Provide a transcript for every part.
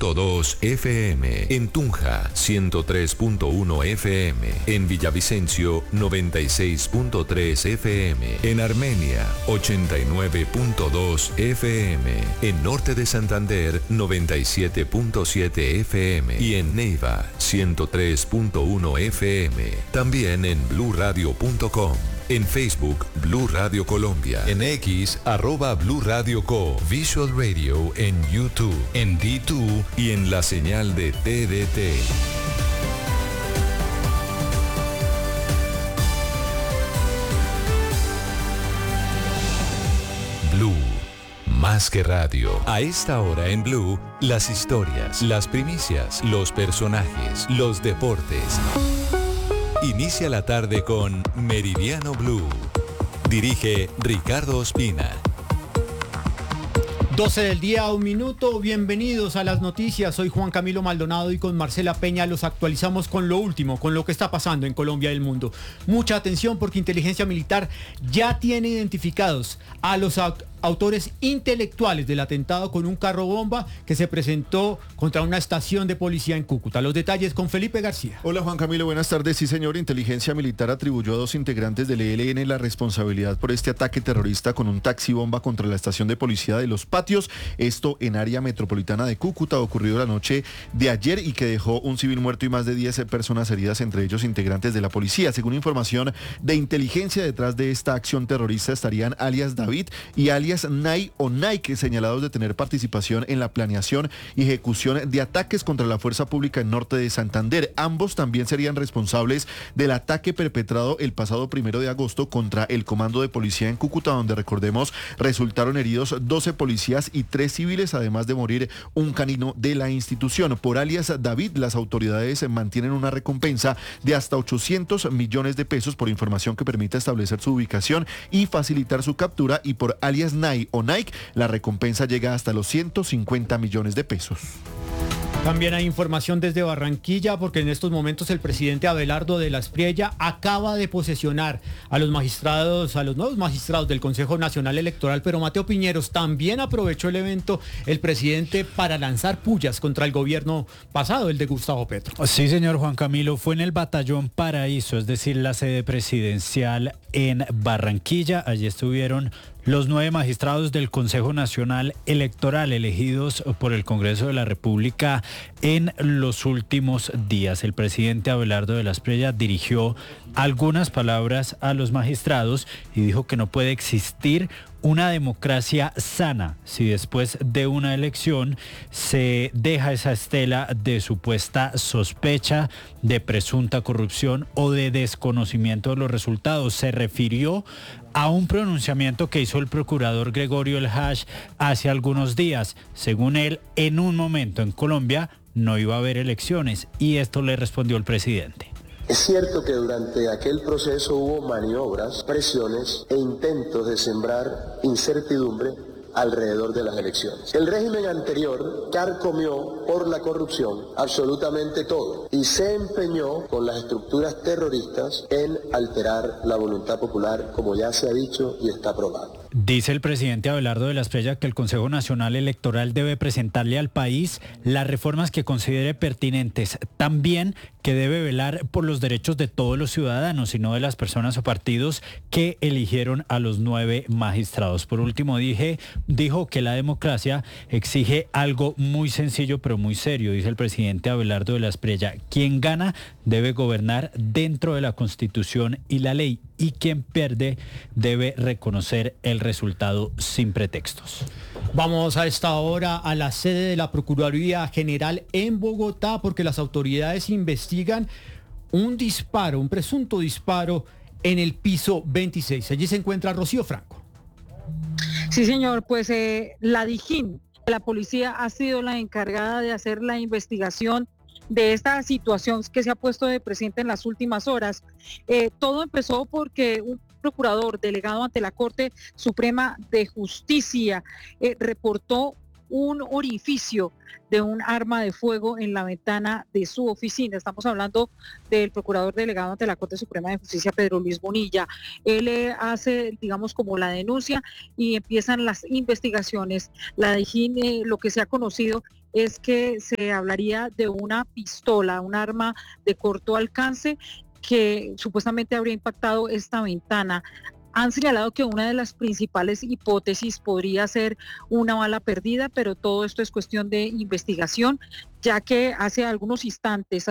103.2 FM, en Tunja 103.1 FM, en Villavicencio 96.3 FM, en Armenia 89.2 FM, en Norte de Santander 97.7 FM y en Neiva 103.1 FM. También en bluradio.com. En Facebook, Blue Radio Colombia. En X, @Blue Radio Co. Visual Radio en YouTube, en D2 y en la señal de TDT. Blue, más que radio. A esta hora en Blue, las historias, las primicias, los personajes, los deportes. Inicia la tarde con Meridiano Blue. Dirige Ricardo Ospina. 12 del día, 1 minuto. Bienvenidos a las noticias. Soy Juan Camilo Maldonado y con Marcela Peña los actualizamos con lo último, con lo que está pasando en Colombia y el mundo. Mucha atención porque Inteligencia Militar ya tiene identificados a los autores intelectuales del atentado con un carro bomba que se presentó contra una estación de policía en Cúcuta. Los detalles con Felipe García. Hola Juan Camilo, buenas tardes. Sí señor, Inteligencia Militar atribuyó a 2 integrantes del ELN la responsabilidad por este ataque terrorista con un taxi bomba contra la estación de policía de Los Patios, esto en área metropolitana de Cúcuta, ocurrido la noche de ayer y que dejó un civil muerto y más de 10 personas heridas, entre ellos integrantes de la policía. Según información de inteligencia, detrás de esta acción terrorista estarían alias David y alias Nay o Nike, señalados de tener participación en la planeación y ejecución de ataques contra la fuerza pública en norte de Santander. Ambos también serían responsables del ataque perpetrado el pasado 1 de agosto contra el comando de policía en Cúcuta, donde recordemos resultaron heridos 12 policías y 3 civiles, además de morir un canino de la institución. Por alias David, las autoridades mantienen una recompensa de hasta 800 millones de pesos por información que permita establecer su ubicación y facilitar su captura, y por alias Nay o Nike, la recompensa llega hasta los 150 millones de pesos. También hay información desde Barranquilla porque en estos momentos el presidente Abelardo de la Espriella acaba de posesionar a los nuevos magistrados del Consejo Nacional Electoral, pero Mateo Piñeros también aprovechó el evento, el presidente, para lanzar pullas contra el gobierno pasado, el de Gustavo Petro. Sí, señor Juan Camilo, fue en el Batallón Paraíso, es decir, la sede presidencial en Barranquilla. Allí estuvieron los 9 magistrados del Consejo Nacional Electoral elegidos por el Congreso de la República en los últimos días. El presidente Abelardo de la Espriella dirigió algunas palabras a los magistrados y dijo que no puede existir una democracia sana si después de una elección se deja esa estela de supuesta sospecha, de presunta corrupción o de desconocimiento de los resultados. Se refirió a un pronunciamiento que hizo el procurador Gregorio El Hash hace algunos días. Según él, en un momento en Colombia no iba a haber elecciones, y esto le respondió el presidente. Es cierto que durante aquel proceso hubo maniobras, presiones e intentos de sembrar incertidumbre alrededor de las elecciones. El régimen anterior carcomió por la corrupción absolutamente todo y se empeñó con las estructuras terroristas en alterar la voluntad popular, como ya se ha dicho y está probado. Dice el presidente Abelardo de la Espriella que el Consejo Nacional Electoral debe presentarle al país las reformas que considere pertinentes. También que debe velar por los derechos de todos los ciudadanos y no de las personas o partidos que eligieron a los 9 magistrados. Por último, dijo que la democracia exige algo muy sencillo pero muy serio. Dice el presidente Abelardo de la Espriella: quien gana debe gobernar dentro de la Constitución y la ley, y quien pierde debe reconocer el resultado sin pretextos. Vamos a esta hora a la sede de la Procuraduría General en Bogotá porque las autoridades investigan un presunto disparo en el piso 26. Allí se encuentra Rocío Franco. Sí, señor, pues la Dijín, la policía, ha sido la encargada de hacer la investigación de esta situación que se ha puesto de presente en las últimas horas. Todo empezó porque un procurador delegado ante la Corte Suprema de Justicia reportó un orificio de un arma de fuego en la ventana de su oficina. Estamos hablando del procurador delegado ante la Corte Suprema de Justicia, Pedro Luis Bonilla. Él hace, digamos, como la denuncia y empiezan las investigaciones. La DIJÍN, lo que se ha conocido es que se hablaría de una pistola, un arma de corto alcance que supuestamente habría impactado esta ventana. Han señalado que una de las principales hipótesis podría ser una bala perdida, pero todo esto es cuestión de investigación, ya que hasta hace algunos instantes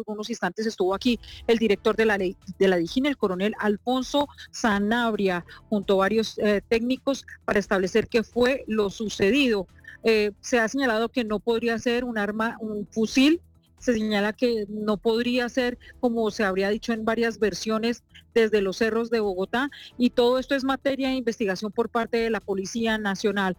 estuvo aquí el director de la DIJÍN, el coronel Alfonso Sanabria, junto a varios técnicos para establecer qué fue lo sucedido. Se ha señalado que no podría ser un arma, un fusil. Se señala que no podría ser, como se habría dicho en varias versiones, desde los cerros de Bogotá, y todo esto es materia de investigación por parte de la Policía Nacional.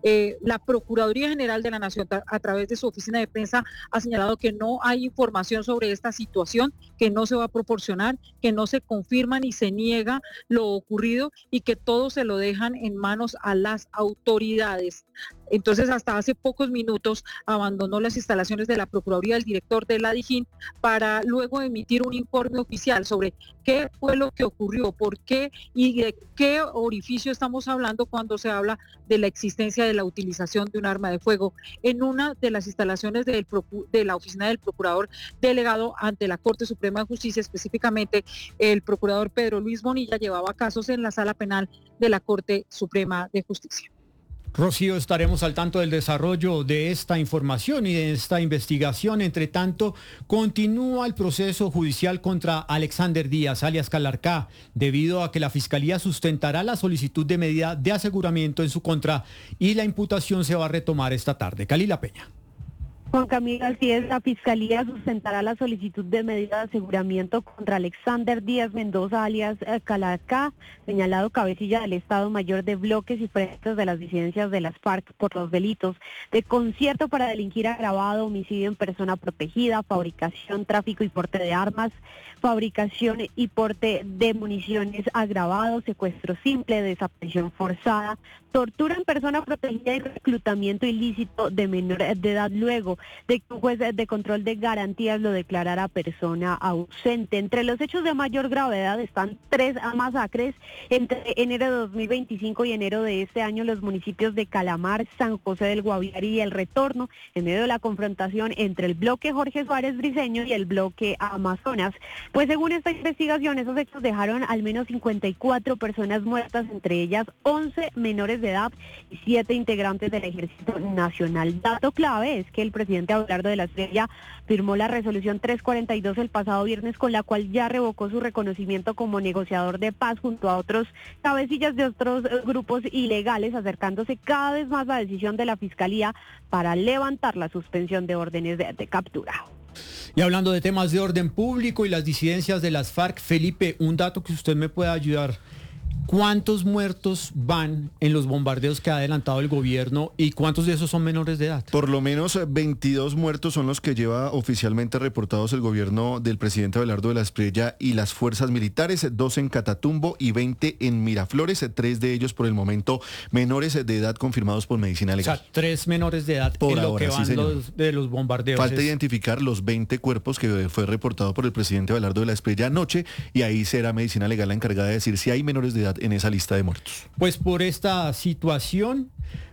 La Procuraduría General de la Nación, a través de su oficina de prensa, ha señalado que no hay información sobre esta situación, que no se va a proporcionar, que no se confirma ni se niega lo ocurrido y que todo se lo dejan en manos a las autoridades. Entonces, hasta hace pocos minutos abandonó las instalaciones de la Procuraduría el director de la DIJÍN para luego emitir un informe oficial sobre qué fue lo que ocurrió, por qué y de qué orificio estamos hablando cuando se habla de la existencia de la utilización de un arma de fuego en una de las instalaciones de la oficina del Procurador Delegado ante la Corte Suprema de Justicia. Específicamente, el Procurador Pedro Luis Bonilla llevaba casos en la Sala Penal de la Corte Suprema de Justicia. Rocío, estaremos al tanto del desarrollo de esta información y de esta investigación. Entre tanto, continúa el proceso judicial contra Alexander Díaz, alias Calarcá, debido a que la Fiscalía sustentará la solicitud de medida de aseguramiento en su contra y la imputación se va a retomar esta tarde. Kalila Peña. Juan Camilo, así es, la Fiscalía sustentará la solicitud de medida de aseguramiento contra Alexander Díaz Mendoza, alias Calarcá, señalado cabecilla del Estado Mayor de bloques y frentes de las disidencias de las FARC por los delitos de concierto para delinquir agravado, homicidio en persona protegida, fabricación, tráfico y porte de armas, fabricación y porte de municiones agravado, secuestro simple, desaparición forzada, tortura en persona protegida y reclutamiento ilícito de menor de edad luego de que un juez de control de garantías lo declarara persona ausente. Entre los hechos de mayor gravedad están 3 masacres entre enero de 2025 y enero de este año en los municipios de Calamar, San José del Guaviare y El Retorno, en medio de la confrontación entre el bloque Jorge Suárez Briceño y el bloque Amazonas. Pues según esta investigación, esos hechos dejaron al menos 54 personas muertas, entre ellas 11 menores de edad y 7 integrantes del Ejército Nacional. Dato clave es que el presidente Abelardo de la Espriella firmó la resolución 342 el pasado viernes, con la cual ya revocó su reconocimiento como negociador de paz junto a otros cabecillas de otros grupos ilegales, acercándose cada vez más a la decisión de la Fiscalía para levantar la suspensión de órdenes de captura. Y hablando de temas de orden público y las disidencias de las FARC, Felipe, un dato que usted me pueda ayudar. ¿Cuántos muertos van en los bombardeos que ha adelantado el gobierno y cuántos de esos son menores de edad? Por lo menos 22 muertos son los que lleva oficialmente reportados el gobierno del presidente Abelardo de la Espriella y las fuerzas militares, 2 en Catatumbo y 20 en Miraflores, 3 de ellos por el momento menores de edad confirmados por medicina legal. O sea, 3 menores de edad por en lo ahora, que van sí, de los bombardeos. Falta identificar los 20 cuerpos que fue reportado por el presidente Abelardo de la Espriella anoche, y ahí será medicina legal la encargada de decir si hay menores de edad en esa lista de muertos. Pues por esta situación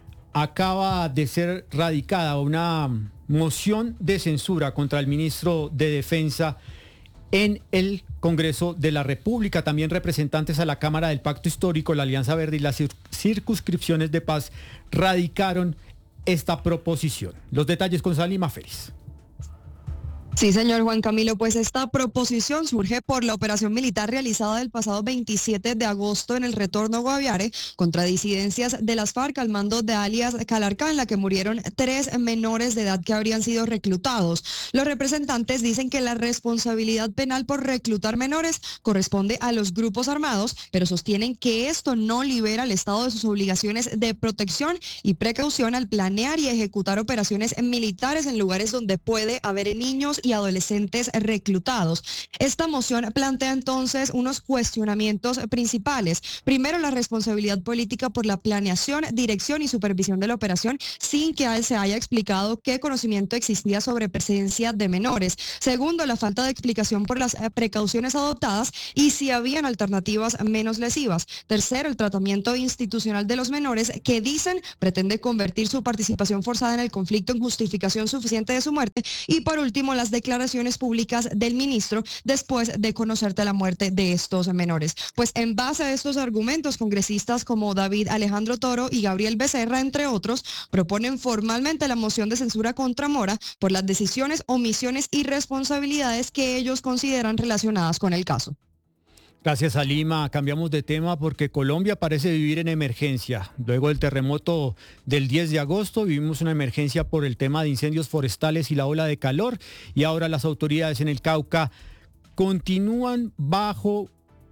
acaba de ser radicada una moción de censura contra el ministro de Defensa en el Congreso de la República. También representantes a la Cámara del Pacto Histórico, la Alianza Verde y las circunscripciones de paz radicaron esta proposición. Los detalles con Salima Félix. Sí, señor Juan Camilo, pues esta proposición surge por la operación militar realizada el pasado 27 de agosto en el Retorno Guaviare contra disidencias de las FARC al mando de alias Calarcá, en la que murieron 3 menores de edad que habrían sido reclutados. Los representantes dicen que la responsabilidad penal por reclutar menores corresponde a los grupos armados, pero sostienen que esto no libera al Estado de sus obligaciones de protección y precaución al planear y ejecutar operaciones militares en lugares donde puede haber niños y adolescentes reclutados. Esta moción plantea entonces unos cuestionamientos principales. Primero, la responsabilidad política por la planeación, dirección y supervisión de la operación sin que se haya explicado qué conocimiento existía sobre presencia de menores. Segundo, la falta de explicación por las precauciones adoptadas y si habían alternativas menos lesivas. Tercero, el tratamiento institucional de los menores que dicen pretende convertir su participación forzada en el conflicto en justificación suficiente de su muerte. Y por último, las declaraciones públicas del ministro después de conocerse la muerte de estos menores. Pues en base a estos argumentos, congresistas como David Alejandro Toro y Gabriel Becerra, entre otros, proponen formalmente la moción de censura contra Mora por las decisiones, omisiones y responsabilidades que ellos consideran relacionadas con el caso. Gracias, Alima. Cambiamos de tema porque Colombia parece vivir en emergencia. Luego del terremoto del 10 de agosto vivimos una emergencia por el tema de incendios forestales y la ola de calor, y ahora las autoridades en el Cauca continúan bajo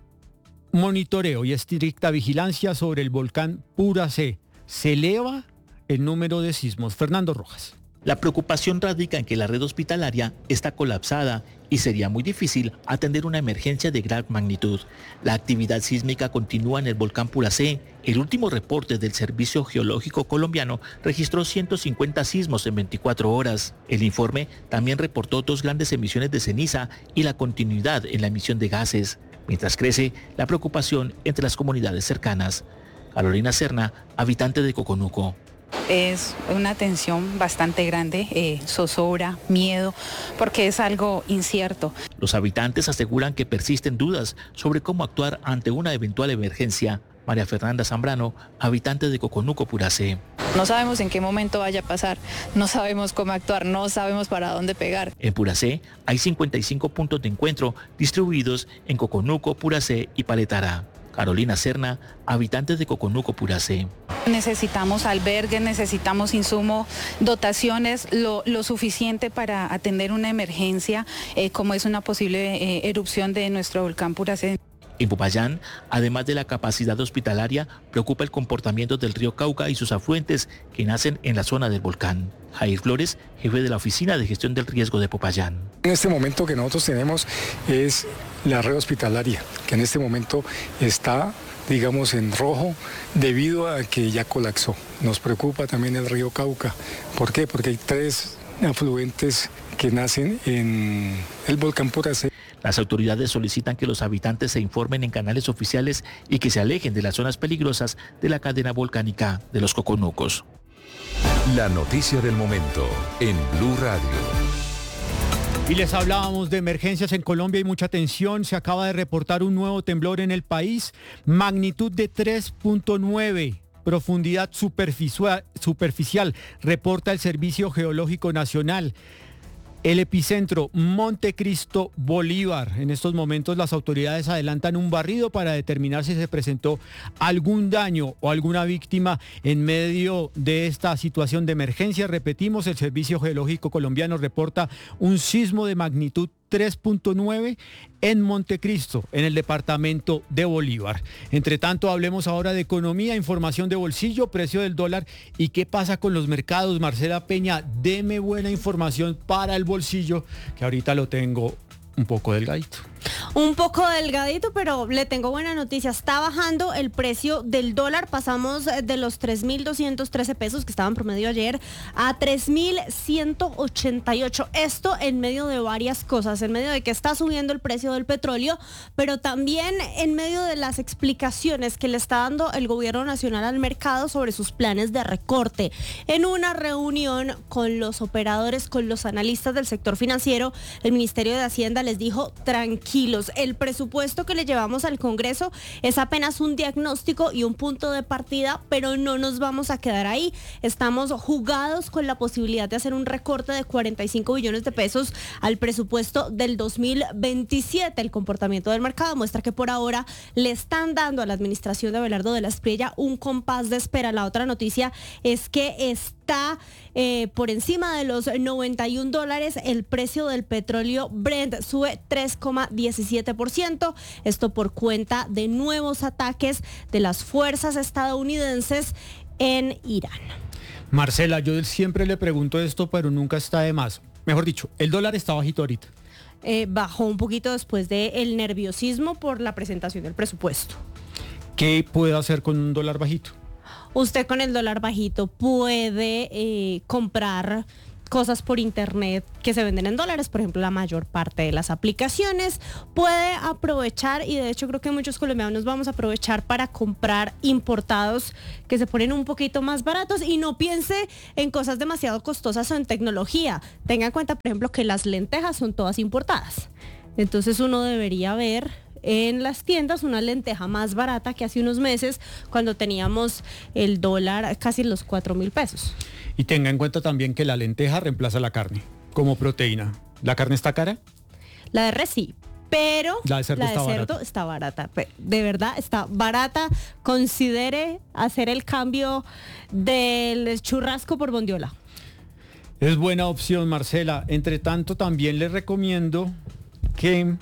monitoreo y estricta vigilancia sobre el volcán Puracé. Se eleva el número de sismos. Fernando Rojas. La preocupación radica en que la red hospitalaria está colapsada y sería muy difícil atender una emergencia de gran magnitud. La actividad sísmica continúa en el volcán Puracé. El último reporte del Servicio Geológico Colombiano registró 150 sismos en 24 horas. El informe también reportó 2 grandes emisiones de ceniza y la continuidad en la emisión de gases, mientras crece la preocupación entre las comunidades cercanas. Carolina Serna, habitante de Coconuco. Es una tensión bastante grande, zozobra, miedo, porque es algo incierto. Los habitantes aseguran que persisten dudas sobre cómo actuar ante una eventual emergencia. María Fernanda Zambrano, habitante de Coconuco, Puracé. No sabemos en qué momento vaya a pasar, no sabemos cómo actuar, no sabemos para dónde pegar. En Puracé hay 55 puntos de encuentro distribuidos en Coconuco, Puracé y Paletara. Carolina Serna, habitante de Coconuco, Puracé. Necesitamos albergues, necesitamos insumo, dotaciones, lo suficiente para atender una emergencia como es una posible erupción de nuestro volcán Puracé. En Popayán, además de la capacidad hospitalaria, preocupa el comportamiento del río Cauca y sus afluentes que nacen en la zona del volcán. Jair Flores, jefe de la Oficina de Gestión del Riesgo de Popayán. En este momento que nosotros tenemos es la red hospitalaria, que en este momento está, digamos, en rojo debido a que ya colapsó. Nos preocupa también el río Cauca. ¿Por qué? Porque hay 3 afluentes que nacen en el volcán Puracé. Las autoridades solicitan que los habitantes se informen en canales oficiales y que se alejen de las zonas peligrosas de la cadena volcánica de los Coconucos. La noticia del momento en Blue Radio. Y les hablábamos de emergencias en Colombia y mucha tensión. Se acaba de reportar un nuevo temblor en el país, magnitud de 3.9. Profundidad superficial, reporta el Servicio Geológico Nacional. El epicentro, Montecristo, Bolívar. En estos momentos las autoridades adelantan un barrido para determinar si se presentó algún daño o alguna víctima en medio de esta situación de emergencia. Repetimos, el Servicio Geológico Colombiano reporta un sismo de magnitud 3.9 en Montecristo, en el departamento de Bolívar. Entre tanto, hablemos ahora de economía, información de bolsillo, precio del dólar y qué pasa con los mercados. Marcela Peña, deme buena información para el bolsillo, que ahorita lo tengo un poco delgadito. Un poco delgadito, pero le tengo buena noticia. Está bajando el precio del dólar. Pasamos de los 3.213 pesos que estaban promedio ayer a 3.188. Esto en medio de varias cosas, en medio de que está subiendo el precio del petróleo, pero también en medio de las explicaciones que le está dando el gobierno nacional al mercado sobre sus planes de recorte. En una reunión con los operadores, con los analistas del sector financiero, el Ministerio de Hacienda les dijo: tranquilos, el presupuesto que le llevamos al Congreso es apenas un diagnóstico y un punto de partida, pero no nos vamos a quedar ahí. Estamos jugados con la posibilidad de hacer un recorte de 45 billones de pesos al presupuesto del 2027. El comportamiento del mercado muestra que por ahora le están dando a la administración de Abelardo de la Espriella un compás de espera. La otra noticia es que está por encima de los $91. El precio del petróleo Brent sube 3,17%. Esto por cuenta de nuevos ataques de las fuerzas estadounidenses en Irán. Marcela, yo siempre le pregunto esto, pero nunca está de más. mejor dicho, el dólar está bajito ahorita. Bajó un poquito después del nerviosismo por la presentación del presupuesto. ¿Qué puede hacer con un dólar bajito? Usted con el dólar bajito puede comprar cosas por internet que se venden en dólares, por ejemplo, la mayor parte de las aplicaciones. Puede aprovechar, y de hecho creo que muchos colombianos vamos a aprovechar para comprar importados que se ponen un poquito más baratos, y no piense en cosas demasiado costosas o en tecnología. Tenga en cuenta, por ejemplo, que las lentejas son todas importadas. Entonces uno debería ver en las tiendas una lenteja más barata que hace unos meses, cuando teníamos el dólar casi los 4.000 pesos. Y tenga en cuenta también que la lenteja reemplaza la carne como proteína. ¿La carne está cara? La de res sí, pero la de cerdo está barata. De verdad está barata. Considere hacer el cambio del churrasco por bondiola. Es buena opción, Marcela. Entre tanto, también les recomiendo que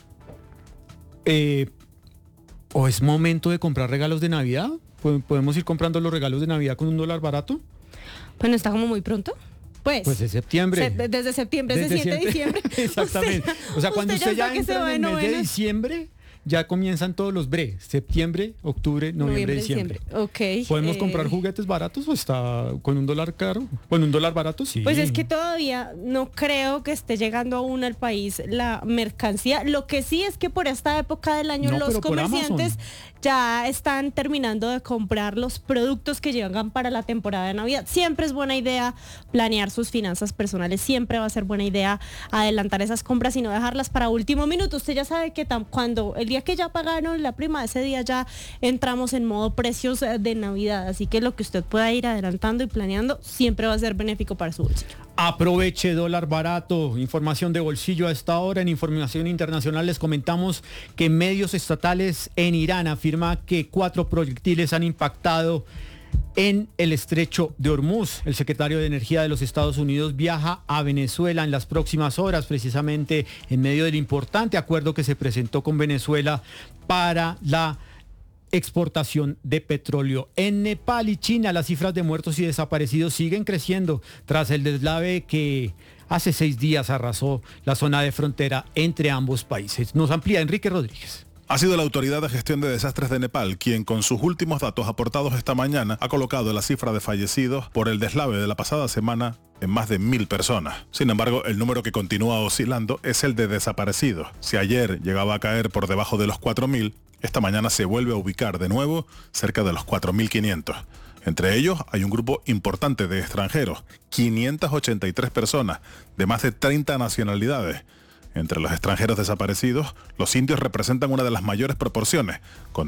o es momento de comprar regalos de Navidad. ¿Podemos ir comprando los regalos de Navidad con un dólar barato? Bueno, está como muy pronto. Pues es septiembre. Desde septiembre, desde 7 de diciembre. Exactamente. O sea, cuando usted ya entra en el mes de diciembre, ya comienzan todos los septiembre, octubre, noviembre, diciembre. Ok. ¿Podemos comprar juguetes baratos o está con un dólar caro? ¿Con un dólar barato? Sí. Pues es que todavía no creo que esté llegando aún al país la mercancía. Lo que sí es que por esta época del año los comerciantes ya están terminando de comprar los productos que llegan para la temporada de Navidad. Siempre es buena idea planear sus finanzas personales, siempre va a ser buena idea adelantar esas compras y no dejarlas para último minuto. Usted ya sabe que cuando el día que ya pagaron la prima, ese día ya entramos en modo precios de Navidad, así que lo que usted pueda ir adelantando y planeando siempre va a ser benéfico para su bolsillo. Aproveche dólar barato. Información de bolsillo a esta hora. En información internacional les comentamos que medios estatales en Irán afirma que 4 proyectiles han impactado en el estrecho de Hormuz. El secretario de Energía de los Estados Unidos viaja a Venezuela en las próximas horas, precisamente en medio del importante acuerdo que se presentó con Venezuela para la exportación de petróleo. En Nepal y China las cifras de muertos y desaparecidos siguen creciendo tras el deslave que hace 6 días arrasó la zona de frontera entre ambos países. Nos amplía Enrique Rodríguez. Ha sido la Autoridad de Gestión de Desastres de Nepal quien, con sus últimos datos aportados esta mañana, ha colocado la cifra de fallecidos por el deslave de la pasada semana en más de 1.000 personas. Sin embargo, el número que continúa oscilando es el de desaparecidos. Si ayer llegaba a caer por debajo de los 4.000, esta mañana se vuelve a ubicar de nuevo cerca de los 4.500. Entre ellos hay un grupo importante de extranjeros, 583 personas de más de 30 nacionalidades. Entre los extranjeros desaparecidos, los indios representan una de las mayores proporciones, con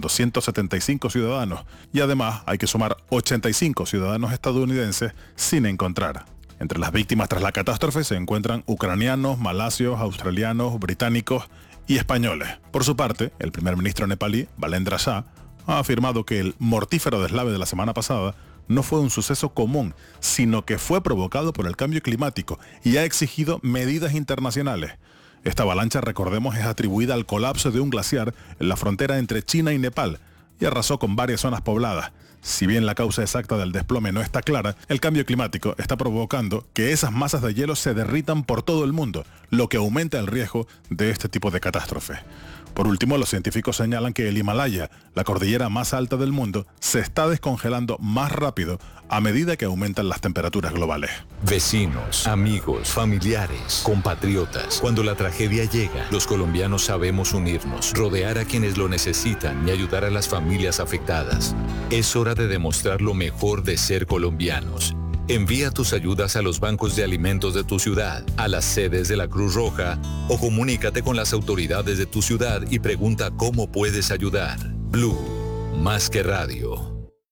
275 ciudadanos, y además hay que sumar 85 ciudadanos estadounidenses sin encontrar. Entre las víctimas tras la catástrofe se encuentran ucranianos, malasios, australianos, británicos y españoles. Por su parte, el primer ministro nepalí, Balendra Shah, ha afirmado que el mortífero deslave de la semana pasada no fue un suceso común, sino que fue provocado por el cambio climático y ha exigido medidas internacionales. Esta avalancha, recordemos, es atribuida al colapso de un glaciar en la frontera entre China y Nepal y arrasó con varias zonas pobladas. Si bien la causa exacta del desplome no está clara, el cambio climático está provocando que esas masas de hielo se derritan por todo el mundo, lo que aumenta el riesgo de este tipo de catástrofes. Por último, los científicos señalan que el Himalaya, la cordillera más alta del mundo, se está descongelando más rápido a medida que aumentan las temperaturas globales. Vecinos, amigos, familiares, compatriotas. Cuando la tragedia llega, los colombianos sabemos unirnos, rodear a quienes lo necesitan y ayudar a las familias afectadas. Es hora de demostrar lo mejor de ser colombianos. Envía tus ayudas a los bancos de alimentos de tu ciudad, a las sedes de la Cruz Roja o comunícate con las autoridades de tu ciudad y pregunta cómo puedes ayudar. Blue, más que radio.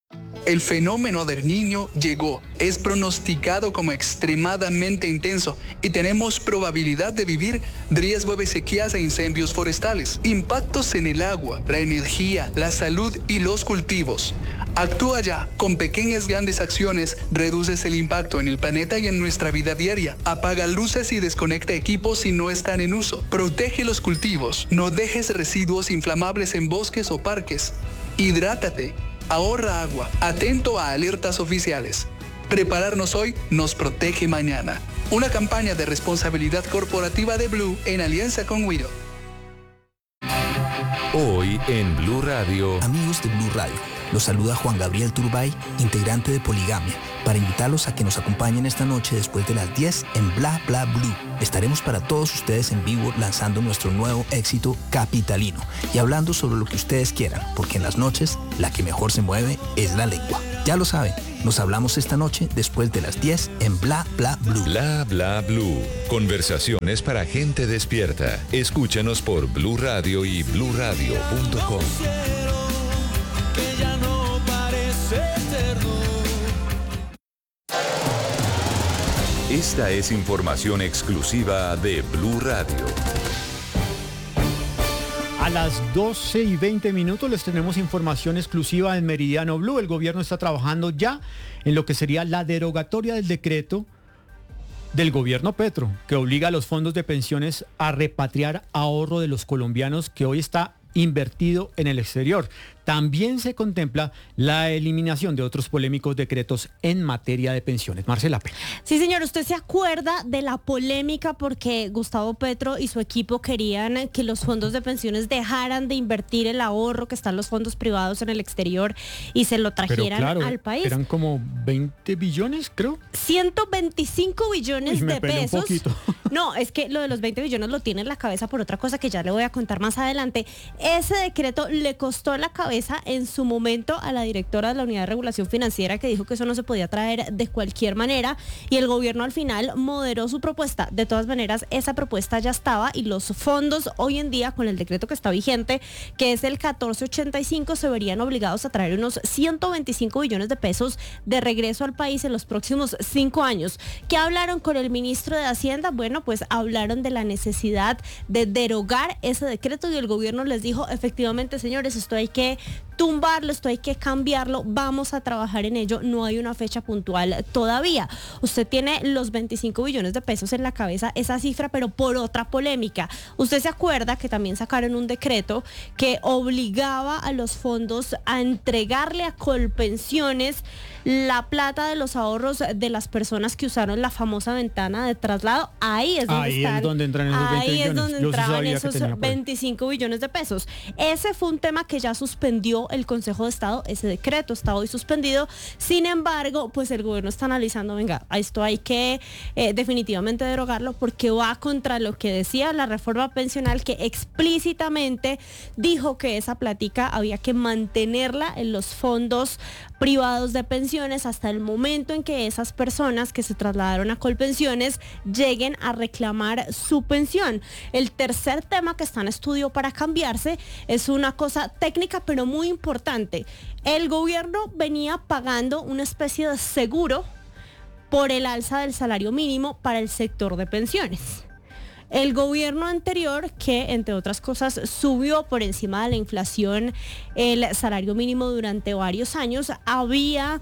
El fenómeno del Niño llegó, es pronosticado como extremadamente intenso y tenemos probabilidad de vivir riesgo de sequías e incendios forestales, impactos en el agua, la energía, la salud y los cultivos. Actúa ya, con pequeñas grandes acciones reduces el impacto en el planeta y en nuestra vida diaria. Apaga luces y desconecta equipos si no están en uso. Protege los cultivos, no dejes residuos inflamables en bosques o parques. Hidrátate. Ahorra agua, atento a alertas oficiales. Prepararnos hoy nos protege mañana. una campaña de responsabilidad corporativa de Blue en alianza con Widow. Hoy en Blue Radio. Amigos de Blue Radio, los saluda Juan Gabriel Turbay, integrante de Poligamia, para invitarlos a que nos acompañen esta noche después de las 10 en Bla Bla Blue. Estaremos para todos ustedes en vivo lanzando nuestro nuevo éxito Capitalino y hablando sobre lo que ustedes quieran, porque en las noches la que mejor se mueve es la lengua. Ya lo saben, nos hablamos esta noche después de las 10 en Bla Bla Blue. Bla Bla Blue. Conversaciones para gente despierta. Escúchanos por Blue Radio y bluradio.com. Esta es información exclusiva de Blue Radio. A las 12:20 les tenemos información exclusiva en Meridiano Blue. El gobierno está trabajando ya en lo que sería la derogatoria del decreto del gobierno Petro, que obliga a los fondos de pensiones a repatriar ahorro de los colombianos que hoy está invertido en el exterior. También se contempla la eliminación de otros polémicos decretos en materia de pensiones. Marcela Peña. Sí, señor, ¿usted se acuerda de la polémica porque Gustavo Petro y su equipo querían que los fondos de pensiones dejaran de invertir el ahorro que están los fondos privados en el exterior y se lo trajeran al país? Eran como 20 billones, creo. 125 billones de pesos. Un poquito. No, es que lo de los 20 billones lo tiene en la cabeza por otra cosa que ya le voy a contar más adelante. Ese decreto le costó la cabeza en su momento a la directora de la Unidad de Regulación Financiera, que dijo que eso no se podía traer de cualquier manera, y el gobierno al final moderó su propuesta. De todas maneras, esa propuesta ya estaba y los fondos hoy en día, con el decreto que está vigente, que es el 1485, se verían obligados a traer unos 125 billones de pesos de regreso al país en los próximos 5 años. ¿Qué hablaron con el ministro de Hacienda? Bueno, pues hablaron de la necesidad de derogar ese decreto y el gobierno les dijo, efectivamente, señores, esto hay que tumbarlo, esto hay que cambiarlo, vamos a trabajar en ello, no hay una fecha puntual todavía. Usted tiene los 25 billones de pesos en la cabeza, esa cifra, pero por otra polémica. Usted se acuerda que también sacaron un decreto que obligaba a los fondos a entregarle a Colpensiones la plata de los ahorros de las personas que usaron la famosa ventana de traslado. Ahí es donde entran esos 20 billones. Ahí es donde entraban esos 25 billones de pesos. Ese fue un tema que ya suspendió el Consejo de Estado. Ese decreto está hoy suspendido. Sin embargo, pues el gobierno está analizando, venga, a esto hay que definitivamente derogarlo porque va contra lo que decía la reforma pensional, que explícitamente dijo que esa plática había que mantenerla en los fondos privados de pensiones hasta el momento en que esas personas que se trasladaron a Colpensiones lleguen a reclamar su pensión. El tercer tema que está en estudio para cambiarse es una cosa técnica pero muy importante. El gobierno venía pagando una especie de seguro por el alza del salario mínimo para el sector de pensiones. El gobierno anterior, que entre otras cosas subió por encima de la inflación el salario mínimo durante varios años, había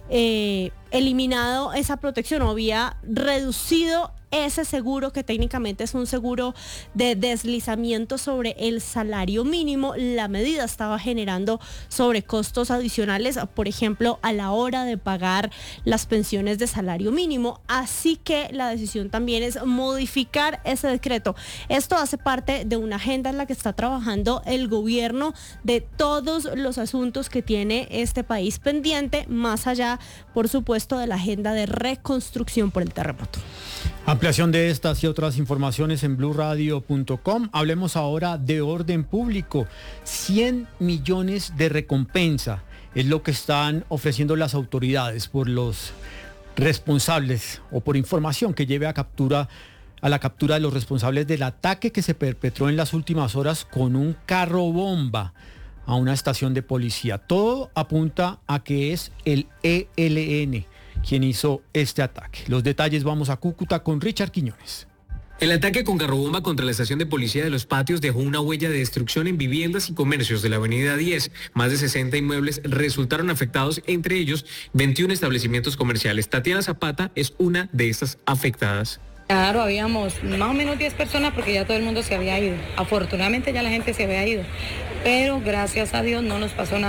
eliminado esa protección o había reducido ese seguro, que técnicamente es un seguro de deslizamiento sobre el salario mínimo. La medida estaba generando sobrecostos adicionales, por ejemplo, a la hora de pagar las pensiones de salario mínimo. Así que la decisión también es modificar ese decreto. Esto hace parte de una agenda en la que está trabajando el gobierno de todos los asuntos que tiene este país pendiente, más allá, por supuesto, de la agenda de reconstrucción por el terremoto. Ampliación de estas y otras informaciones en bluradio.com. Hablemos ahora de orden público. 100 millones de recompensa es lo que están ofreciendo las autoridades por los responsables o por información que lleve a la captura de los responsables del ataque que se perpetró en las últimas horas con un carro bomba a una estación de policía. Todo apunta a que es el ELN quien hizo este ataque. Los detalles, vamos a Cúcuta con Richard Quiñones. El ataque con carrobomba contra la estación de policía de Los Patios dejó una huella de destrucción en viviendas y comercios de la avenida 10. Más de 60 inmuebles resultaron afectados, entre ellos 21 establecimientos comerciales. Tatiana Zapata es una de estas afectadas. Claro, habíamos más o menos 10 personas porque ya todo el mundo se había ido. Afortunadamente ya la gente se había ido, pero gracias a Dios no nos pasó nada.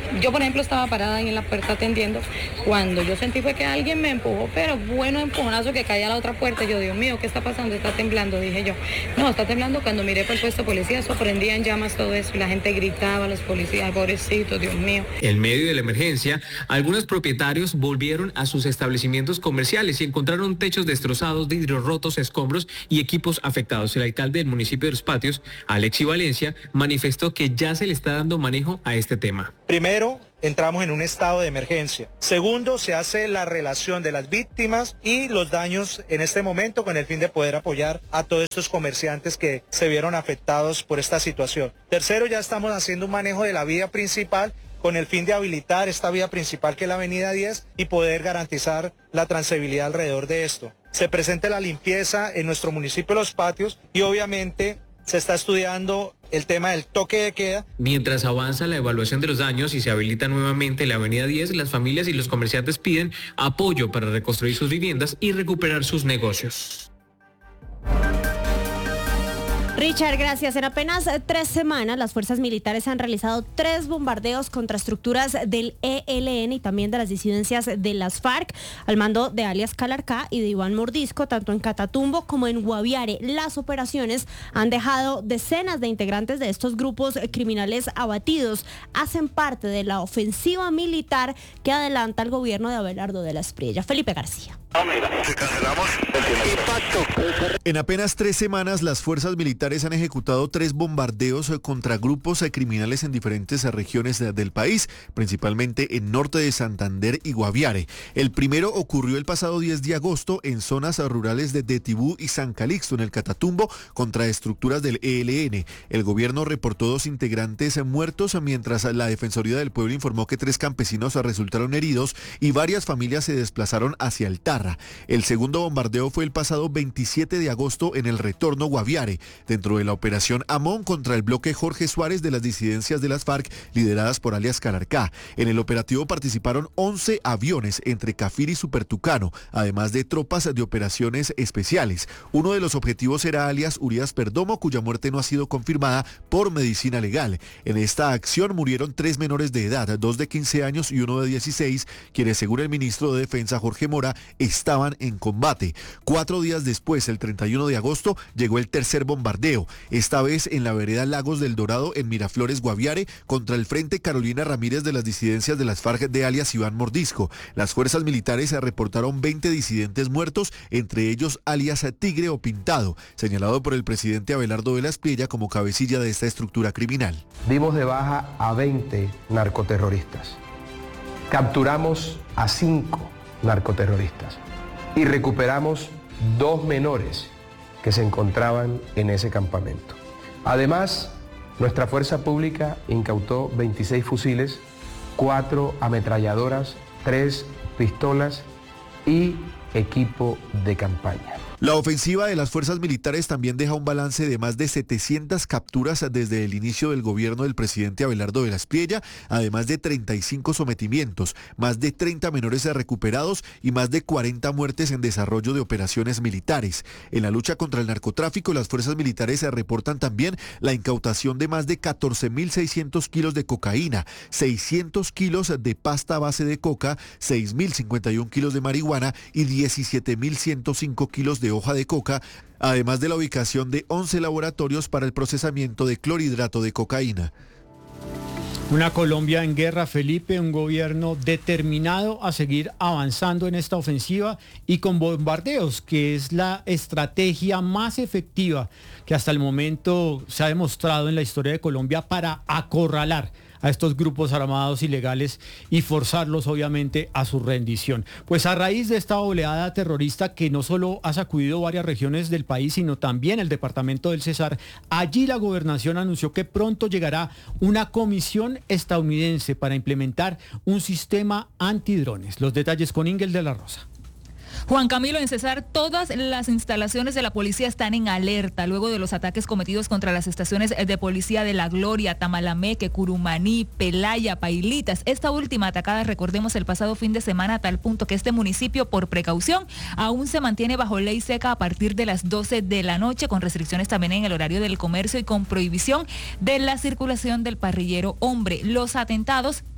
Yo, por ejemplo, estaba parada ahí en la puerta atendiendo. Cuando yo sentí fue que alguien me empujó, pero bueno, empujonazo que caía a la otra puerta. Yo, Dios mío, ¿qué está pasando? Está temblando, dije yo. No, está temblando. Cuando miré por el puesto de policía, eso prendía en llamas todo eso. Y la gente gritaba, los policías, pobrecitos, Dios mío. En medio de la emergencia, algunos propietarios volvieron a sus establecimientos comerciales y encontraron techos destrozados, vidrios rotos, escombros y equipos afectados. El alcalde del municipio de Los Patios, Alexi Valencia, manifestó que ya se le está dando manejo a este tema. Primero, entramos en un estado de emergencia. Segundo, se hace la relación de las víctimas y los daños en este momento con el fin de poder apoyar a todos estos comerciantes que se vieron afectados por esta situación. Tercero, ya estamos haciendo un manejo de la vía principal con el fin de habilitar esta vía principal que es la avenida 10 y poder garantizar la transitabilidad alrededor de esto. Se presenta la limpieza en nuestro municipio de Los Patios y obviamente se está estudiando el tema del toque de queda. Mientras avanza la evaluación de los daños y se habilita nuevamente la avenida 10, las familias y los comerciantes piden apoyo para reconstruir sus viviendas y recuperar sus negocios. Richard, gracias. En apenas 3 semanas, las fuerzas militares han realizado 3 bombardeos contra estructuras del ELN y también de las disidencias de las FARC, al mando de alias Calarcá y de Iván Mordisco, tanto en Catatumbo como en Guaviare. Las operaciones han dejado decenas de integrantes de estos grupos criminales abatidos. Hacen parte de la ofensiva militar que adelanta el gobierno de Abelardo de la Espriella. Felipe García. En apenas 3 semanas, las fuerzas militares han ejecutado 3 bombardeos contra grupos criminales en diferentes regiones del país, principalmente en norte de Santander y Guaviare. El primero ocurrió el pasado 10 de agosto en zonas rurales de Tibú y San Calixto, en el Catatumbo, contra estructuras del ELN. El gobierno reportó 2 integrantes muertos, mientras la Defensoría del Pueblo informó que 3 campesinos resultaron heridos y varias familias se desplazaron hacia el Tarra. El segundo bombardeo fue el pasado 27 de agosto en el Retorno Guaviare, dentro de la operación Amón contra el bloque Jorge Suárez de las disidencias de las FARC, lideradas por alias Calarcá. En el operativo participaron 11 aviones entre Cafir y Supertucano, además de tropas de operaciones especiales. Uno de los objetivos era alias Urias Perdomo, cuya muerte no ha sido confirmada por medicina legal. En esta acción murieron 3 menores de edad, 2 de 15 años y 1 de 16, quienes, según el ministro de Defensa Jorge Mora, estaban en combate. 4 días después, el 31 de agosto, llegó el tercer bombardeo, esta vez en la vereda Lagos del Dorado, en Miraflores, Guaviare, contra el Frente Carolina Ramírez de las disidencias de las FARC de alias Iván Mordisco. Las fuerzas militares reportaron 20 disidentes muertos, entre ellos alias Tigre o Pintado, señalado por el presidente Abelardo de la Espriella como cabecilla de esta estructura criminal. Dimos de baja a 20 narcoterroristas. Capturamos a 5 narcoterroristas y recuperamos 2 menores que se encontraban en ese campamento. Además, nuestra fuerza pública incautó 26 fusiles, 4 ametralladoras, 3 pistolas y equipo de campaña. La ofensiva de las fuerzas militares también deja un balance de más de 700 capturas desde el inicio del gobierno del presidente Abelardo de la Espriella, además de 35 sometimientos, más de 30 menores recuperados y más de 40 muertes en desarrollo de operaciones militares. En la lucha contra el narcotráfico, las fuerzas militares reportan también la incautación de más de 14.600 kilos de cocaína, 600 kilos de pasta a base de coca, 6.051 kilos de marihuana y 17.105 kilos de hoja de coca, además de la ubicación de 11 laboratorios para el procesamiento de clorhidrato de cocaína. Una Colombia en guerra, Felipe, un gobierno determinado a seguir avanzando en esta ofensiva y con bombardeos, que es la estrategia más efectiva que hasta el momento se ha demostrado en la historia de Colombia para acorralar a estos grupos armados ilegales y forzarlos obviamente a su rendición. Pues a raíz de esta oleada terrorista que no solo ha sacudido varias regiones del país, sino también el departamento del Cesar, allí la gobernación anunció que pronto llegará una comisión estadounidense para implementar un sistema antidrones. Los detalles con Ingel de la Rosa. Juan Camilo, en Cesar, todas las instalaciones de la policía están en alerta luego de los ataques cometidos contra las estaciones de policía de La Gloria, Tamalameque, Curumaní, Pelaya, Pailitas. Esta última atacada, recordemos, el pasado fin de semana, a tal punto que este municipio, por precaución, aún se mantiene bajo ley seca a partir de las 12 de la noche, con restricciones también en el horario del comercio y con prohibición de la circulación del parrillero hombre. Los atentados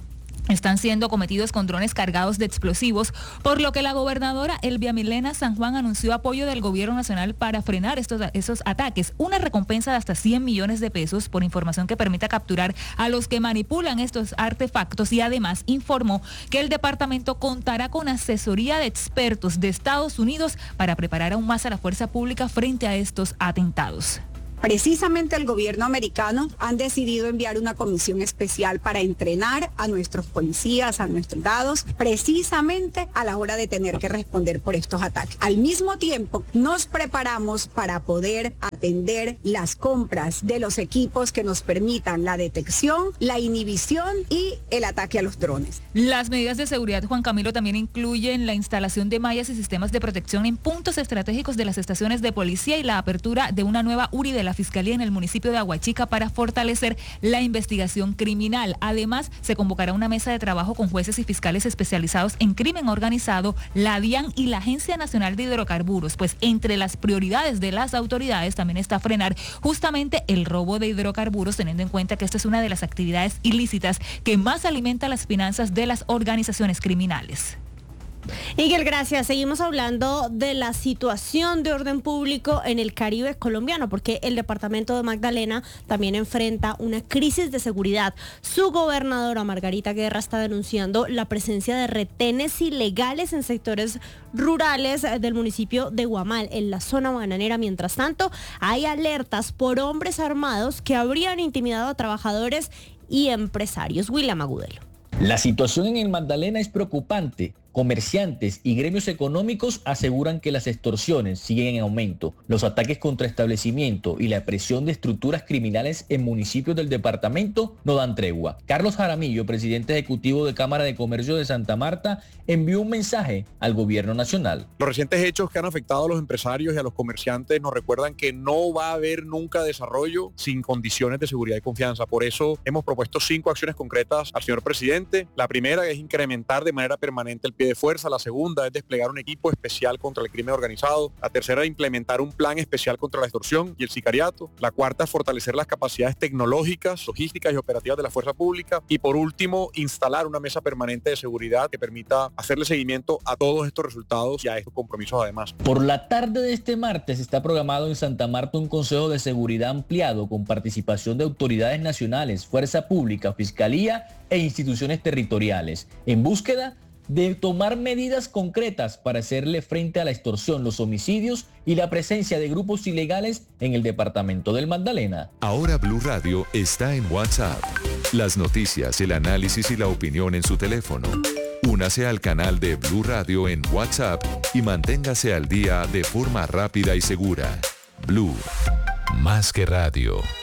están siendo cometidos con drones cargados de explosivos, por lo que la gobernadora Elvia Milena San Juan anunció apoyo del gobierno nacional para frenar esos ataques. Una recompensa de hasta 100 millones de pesos por información que permita capturar a los que manipulan estos artefactos, y además informó que el departamento contará con asesoría de expertos de Estados Unidos para preparar aún más a la fuerza pública frente a estos atentados. Precisamente el gobierno americano han decidido enviar una comisión especial para entrenar a nuestros policías, a nuestros soldados, precisamente a la hora de tener que responder por estos ataques. Al mismo tiempo, nos preparamos para poder atender las compras de los equipos que nos permitan la detección, la inhibición y el ataque a los drones. Las medidas de seguridad, Juan Camilo, también incluyen la instalación de mallas y sistemas de protección en puntos estratégicos de las estaciones de policía y la apertura de una nueva URI de la Fiscalía en el municipio de Aguachica para fortalecer la investigación criminal. Además, se convocará una mesa de trabajo con jueces y fiscales especializados en crimen organizado, la DIAN y la Agencia Nacional de Hidrocarburos, pues entre las prioridades de las autoridades también está frenar justamente el robo de hidrocarburos, teniendo en cuenta que esta es una de las actividades ilícitas que más alimenta las finanzas de las organizaciones criminales. Miguel, gracias. Seguimos hablando de la situación de orden público en el Caribe colombiano, porque el departamento de Magdalena también enfrenta una crisis de seguridad. Su gobernadora Margarita Guerra está denunciando la presencia de retenes ilegales en sectores rurales del municipio de Guamal, en la zona bananera. Mientras tanto, hay alertas por hombres armados que habrían intimidado a trabajadores y empresarios. William Agudelo. La situación en el Magdalena es preocupante. Comerciantes y gremios económicos aseguran que las extorsiones siguen en aumento, los ataques contra establecimientos y la presión de estructuras criminales en municipios del departamento no dan tregua. Carlos Jaramillo, presidente ejecutivo de Cámara de Comercio de Santa Marta, envió un mensaje al gobierno nacional. Los recientes hechos que han afectado a los empresarios y a los comerciantes nos recuerdan que no va a haber nunca desarrollo sin condiciones de seguridad y confianza. Por eso hemos propuesto 5 acciones concretas al señor presidente. La primera es incrementar de manera permanente el pie de fuerza. La segunda es desplegar un equipo especial contra el crimen organizado. La tercera es implementar un plan especial contra la extorsión y el sicariato. La cuarta es fortalecer las capacidades tecnológicas, logísticas y operativas de la fuerza pública. Y por último, instalar una mesa permanente de seguridad que permita hacerle seguimiento a todos estos resultados y a estos compromisos además. Por la tarde de este martes está programado en Santa Marta un consejo de seguridad ampliado con participación de autoridades nacionales, fuerza pública, fiscalía e instituciones territoriales, en búsqueda de tomar medidas concretas para hacerle frente a la extorsión, los homicidios y la presencia de grupos ilegales en el departamento del Magdalena. Ahora Blue Radio está en WhatsApp. Las noticias, el análisis y la opinión en su teléfono. Únase al canal de Blue Radio en WhatsApp y manténgase al día de forma rápida y segura. Blue, más que radio.